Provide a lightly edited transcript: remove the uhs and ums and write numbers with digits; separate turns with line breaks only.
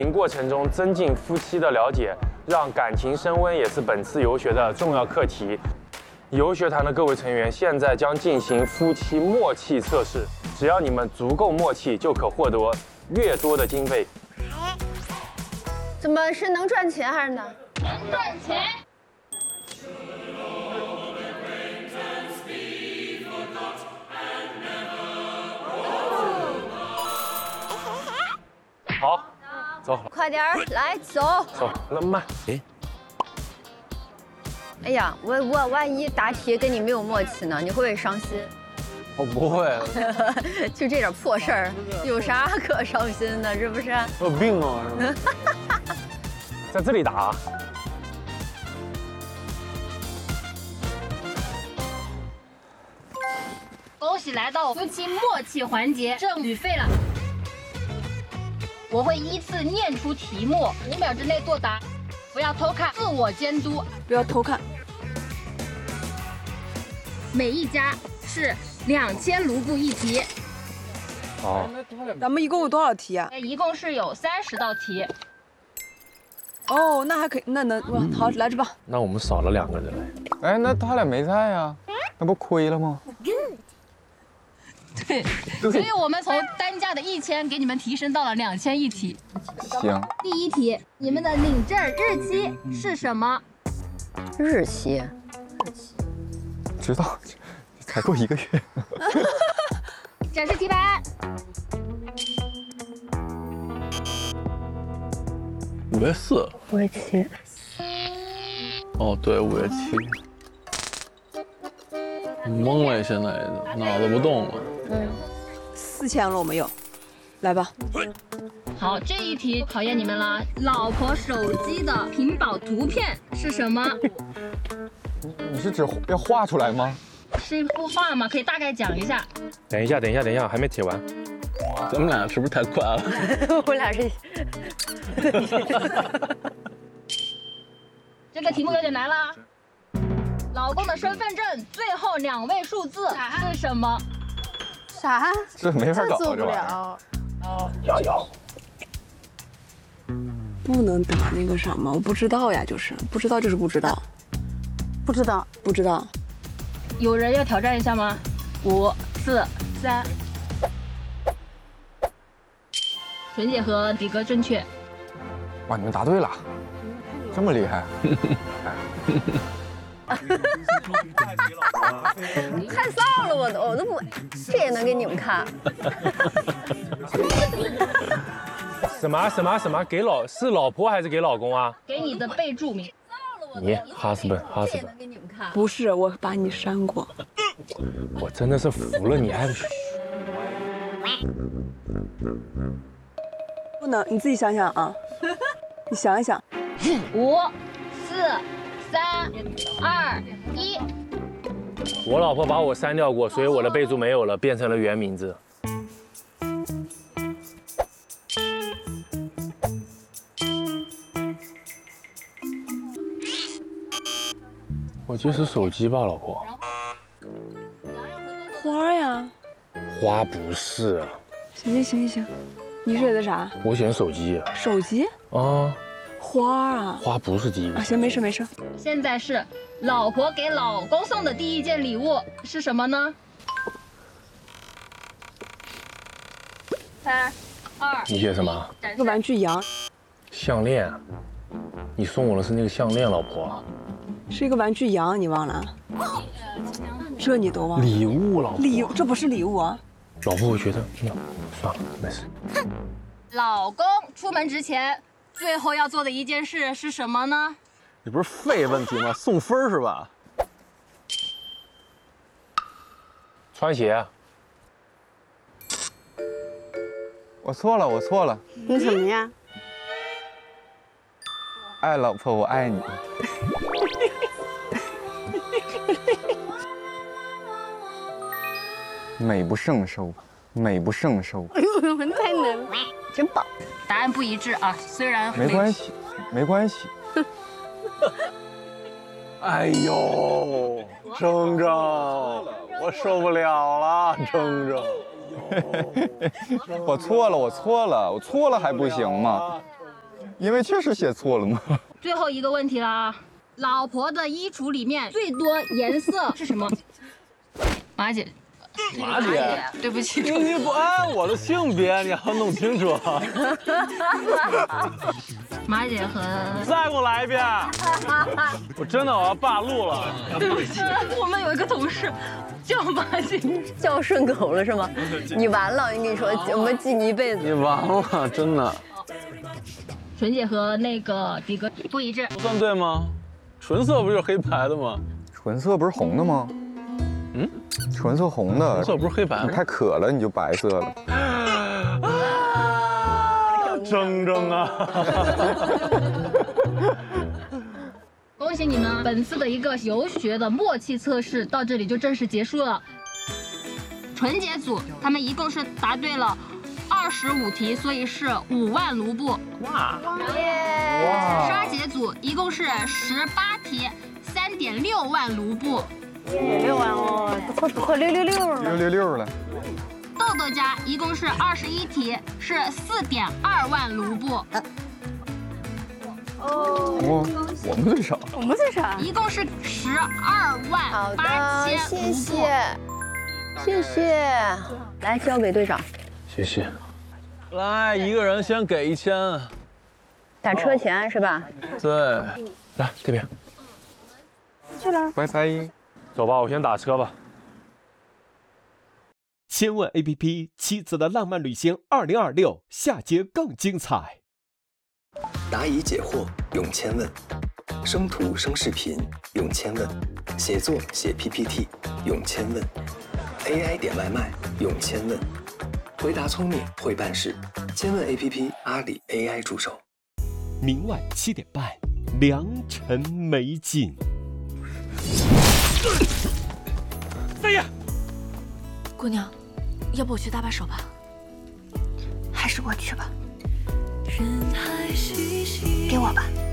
过程中增进夫妻的了解，让感情升温，也是本次游学的重要课题。游学团的各位成员现在将进行夫妻默契测试，只要你们足够默契，就可获得越多的经费。
怎么是能赚钱还是呢？
能赚钱。
好，走，
快点儿来走。
走，那慢。
哎呀，我万一答题跟你没有默契呢？你会不会伤心？
我不会，
就这点破事儿，有啥可伤心的？是不是？
我有病啊！
在这里打。
恭喜来到夫妻默契环节，挣旅费了。我会依次念出题目，5秒之内作答，不要偷看，自我监督。
不要偷看。
每一家是2000卢布一题，
哦，
咱们一共有多少题啊？
一共是有30道题。
哦，那还可以，那能哇，好，来着吧。
那我们少了2个人嘞。
哎，那他俩没在呀，那不亏了吗？
对，所以我们从单价的1000给你们提升到了2000一题。
行，
第一题，你们的领证日期是什么？
日期？
知道，才过1个月。
展示题板。
5月4，
5月7。
哦，对，5月7。懵了，现在脑子不动了。
4000了，我们有，来吧。
好，这一题考验你们了。老婆手机的屏保图片是什么？
你是指要画出来吗？
是一幅画吗？可以大概讲一下。
等一下，还没解完。
咱们俩是不是太快了？
我俩是。
这个题目有点难了。老公的身份证最后2位数字是什么？
啥？
这没法搞，
做不
这玩意儿。
了。
有。
不能打那个什么，我不知道呀，就是不知道就是不知道，
不知道。
不知道。
有人要挑战一下吗？5、4、3。纯姐和比哥正确。
哇，你们答对了，这么厉害！
看臊了，我都不，这也能给你们看？
什么？给是老婆还是给老公啊？
给你的备注名。
你哈斯本。
给你们看。
不是，我把你删过。
我真的是服了你，还
不能，你自己想想啊，你想一想。
5、4、3、2、1。
我老婆把我删掉过，所以我的备注没有了，变成了原名字。我这是手机吧，老婆？
花呀。
花不是。
行，你写的啥？
我选手机。
手机？
啊。
花啊。
花不是第一个。
啊，行，没事。
现在是老婆给老公送的第一件礼物是什么呢？3、2。
你写什么？
一个玩具羊。
项链。你送我的是那个项链，老婆。
是一个玩具羊，你忘了？这你都忘了？
礼物，老婆。
礼物，这不是礼物啊。
老婆，我觉得，算了，没事。
老公出门之前最后要做的一件事是什么呢？
你不是废问题吗？送分是吧？
穿鞋。
我错了。
你什么呀？
爱老婆，我爱你。美不胜收。
哎呦，太难了，真棒。
答案不一致啊，虽然
没关系。
哎呦，铮铮，我受不了了，铮铮。
我错了还不行吗？ 因为确实写错了嘛。
最后一个问题了啊，老婆的衣橱里面最多颜色是什么？马姐。
马姐，
对不起，
你不按我的性别，你要弄清楚。
马姐和
再给我来一遍！我真的我要霸路了。
对不起，我们有一个同事叫马姐，
叫顺口了是吗？你完了，我跟你说，我们记你一辈子。
你完了，真的。
纯姐和那个迪哥不一致，
不算对吗？纯色不就是黑白的吗？
纯色不是红的吗？
嗯，
纯色红的。
纯色不是黑白吗？
你太渴了，你就白色了。
铮铮啊！
恭喜你们，本次的一个游学的默契测试到这里就正式结束了。纯洁组他们一共是答对了25题，所以是5万卢布。哇！沙姐组一共是18题，3.6万卢布。
6万哦，不错不错，666了。
666了。
豆豆家一共是21题，是4.2万卢布。
哦，我们最少。
我们最少。
一共是12万
好的，
8000
谢
卢布。
谢，谢谢。来，交给队长。
谢谢。来，一个人先给1000。
打车钱是吧？
对，来这边。
去了。
拜拜。
走吧，我先打车吧。
千问 APP 妻子的浪漫旅行2026下节更精彩。
答疑解惑用千问，生图生视频用千问，写作写 PPT 用千问 ，AI 点外卖用千问，回答聪明会办事，千问 APP 阿里 AI 助手。
明晚7点半，良辰美景。
飞呀！姑娘，要不我去搭把手吧？还是我去吧。给我吧。